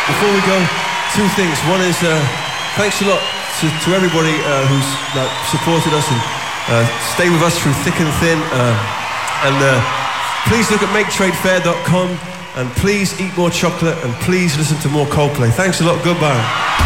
Before we go, two things. One is thanks a lot to everybody who's supported us and stayed with us through thick and thin. And please look at maketradefair.com and please eat more chocolate and please listen to more Coldplay. Thanks a lot. Goodbye.